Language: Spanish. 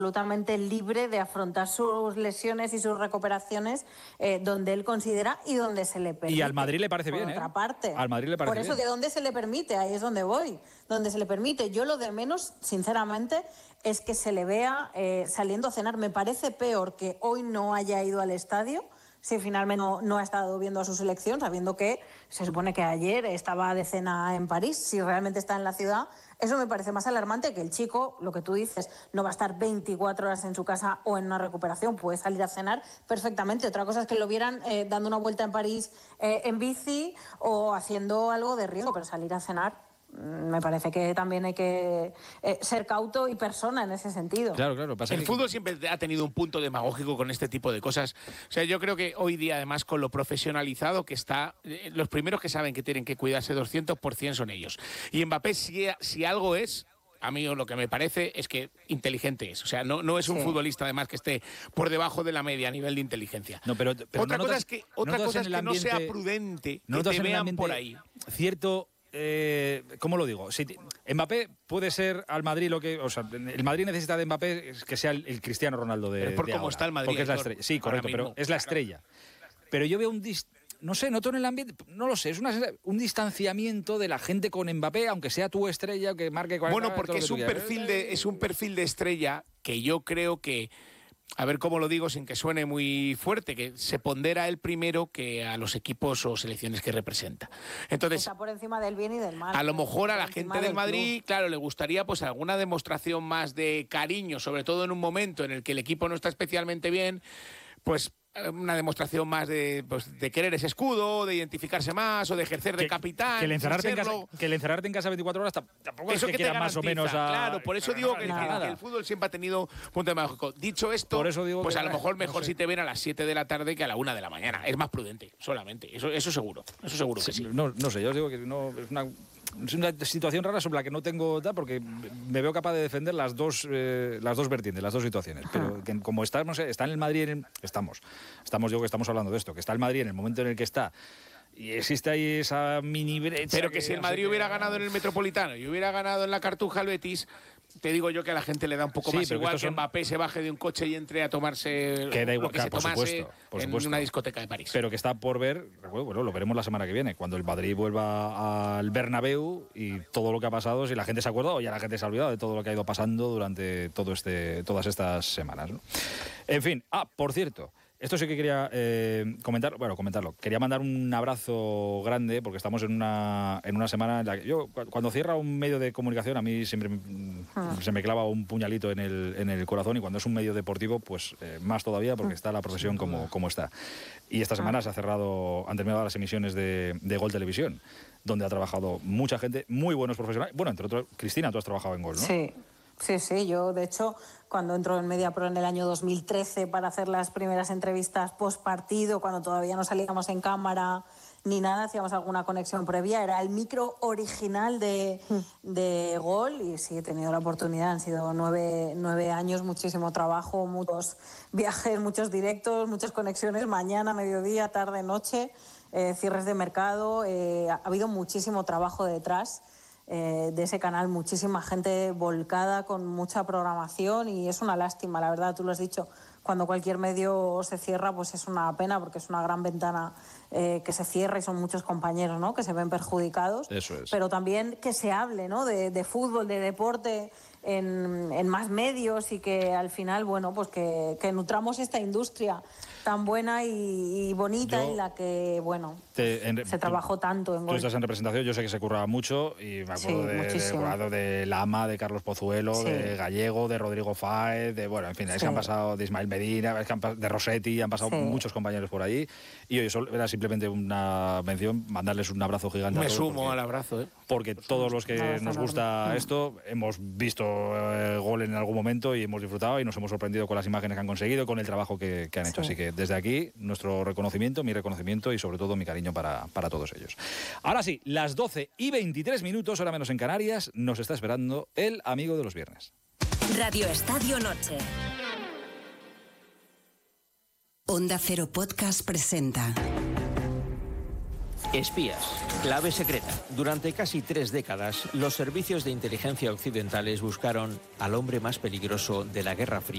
absolutamente libre de afrontar sus lesiones y sus recuperaciones donde él considera y donde se le permite. Y al Madrid le parece bien, por otra parte. Al Madrid le parece bien. Por eso, ¿de dónde se le permite? Ahí es donde voy. Donde se le permite. Yo lo de menos, sinceramente, es que se le vea saliendo a cenar. Me parece peor que hoy no haya ido al estadio, si finalmente no ha estado viendo a su selección, sabiendo que se supone que ayer estaba de cena en París. Si realmente está en la ciudad, eso me parece más alarmante que el chico, lo que tú dices, no va a estar 24 horas en su casa o en una recuperación, puede salir a cenar perfectamente. Otra cosa es que lo vieran dando una vuelta en París en bici o haciendo algo de riesgo, pero salir a cenar, me parece que también hay que ser cauto y persona en ese sentido. Claro. El fútbol siempre ha tenido un punto demagógico con este tipo de cosas. O sea, yo creo que hoy día, además, con lo profesionalizado que está, los primeros que saben que tienen que cuidarse 200% son ellos. Y Mbappé, si algo es, a mí lo que me parece es que inteligente es. O sea, no es un futbolista, además, que esté por debajo de la media a nivel de inteligencia. No, pero otra no cosa notas, es que no sea prudente, que te vean por ahí. Cierto... ¿cómo lo digo? Si Mbappé puede ser al Madrid lo que... O sea, el Madrid necesita de Mbappé que sea el Cristiano Ronaldo de Pero por de cómo ahora, está el Madrid. Porque es la estrella. Sí, correcto, pero es la estrella. Pero yo veo no sé, noto en el ambiente, no lo sé, es un distanciamiento de la gente con Mbappé, aunque sea tu estrella, que marque 40. Bueno, porque es un perfil de estrella que yo creo que... A ver cómo lo digo sin que suene muy fuerte, que se pondera él primero que a los equipos o selecciones que representa. Entonces, está por encima del bien y del mal. A lo mejor a la gente del Madrid, claro, le gustaría pues alguna demostración más de cariño, sobre todo en un momento en el que el equipo no está especialmente bien, pues una demostración más de querer ese escudo, de identificarse más o de ejercer de capitán. Que el encerrarte en casa 24 horas tampoco eso es que quiera más o menos a... Claro, por eso digo que el fútbol siempre ha tenido punto mágico. Dicho esto, por eso digo pues que, a lo mejor mejor si te ven a las 7 de la tarde que a la 1 de la mañana. Es más prudente, solamente. Eso seguro. Eso seguro que sí. No sé, yo os digo que no es una situación rara sobre la que no tengo tal, porque me veo capaz de defender las dos vertientes, las dos situaciones. Pero que como está en el Madrid, estamos hablando de esto, que está el Madrid en el momento en el que está, y existe ahí esa mini brecha. Pero que si el Madrid hubiera ganado en el Metropolitano y hubiera ganado en la Cartuja al Betis, te digo yo que a la gente le da un poco más igual que Mbappé se baje de un coche y entre a tomarse lo que se tomase en una discoteca de París. Pero que está por ver, bueno, lo veremos la semana que viene, cuando el Madrid vuelva al Bernabéu y todo lo que ha pasado, si la gente se ha acordado o ya la gente se ha olvidado de todo lo que ha ido pasando durante todas estas semanas, ¿no? En fin, por cierto, esto sí que quería comentarlo. Quería mandar un abrazo grande porque estamos en una semana en la que yo, cuando cierra un medio de comunicación, a mí siempre se me clava un puñalito en el corazón, y cuando es un medio deportivo, pues más todavía, porque está la profesión como está. Y esta semana han terminado las emisiones de Gol Televisión, donde ha trabajado mucha gente, muy buenos profesionales. Bueno, entre otros, Cristina, tú has trabajado en Gol, ¿no? Sí, yo de hecho cuando entro en Mediapro en el año 2013 para hacer las primeras entrevistas post partido, cuando todavía no salíamos en cámara ni nada, hacíamos alguna conexión previa, era el micro original de Gol, y sí, he tenido la oportunidad, han sido 9 años, muchísimo trabajo, muchos viajes, muchos directos, muchas conexiones, mañana, mediodía, tarde, noche, cierres de mercado, ha habido muchísimo trabajo detrás de ese canal, muchísima gente volcada con mucha programación, y es una lástima, la verdad, tú lo has dicho, cuando cualquier medio se cierra, pues es una pena, porque es una gran ventana que se cierra y son muchos compañeros, ¿no?, que se ven perjudicados. Eso es. Pero también que se hable, ¿no?, de fútbol, de deporte en más medios, y que al final, bueno, pues que nutramos esta industria tan buena y bonita, en la que, bueno, se trabajó tanto en Gol. Tú estás en representación, yo sé que se curraba mucho, y me acuerdo de Lama, de Carlos Pozuelo, de Gallego, de Rodrigo Fáez, en fin, es que han pasado de Ismael Medina, de Rossetti, han pasado muchos compañeros por ahí, y hoy eso era simplemente una mención, mandarles un abrazo gigante a todos. Me sumo al abrazo, porque todos los que nos gusta esto hemos visto Gol en algún momento y hemos disfrutado y nos hemos sorprendido con las imágenes que han conseguido, con el trabajo que han hecho. Así que desde aquí, nuestro reconocimiento, mi reconocimiento y sobre todo mi cariño para todos ellos. Ahora sí, las 12:23, hora menos en Canarias, nos está esperando el amigo de los viernes. Radio Estadio Noche. Onda Cero Podcast presenta Espías, clave secreta. Durante casi 3 décadas, los servicios de inteligencia occidentales buscaron al hombre más peligroso de la Guerra Fría.